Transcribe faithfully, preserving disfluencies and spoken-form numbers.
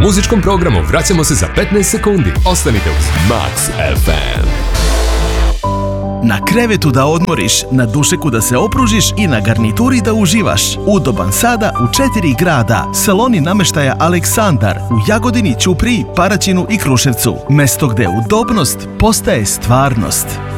muzičkom programu vraćamo se za petnaest sekundi. Ostanite uz Max ef em. Na krevetu da odmoriš, na dušeku da se opružiš i na garnituri da uživaš. Udoban sada u četiri grada. Saloni namještaja Aleksandar u Jagodini, Ćupriji, Paraćinu i Kruševcu. Mesto gdje udobnost postaje stvarnost.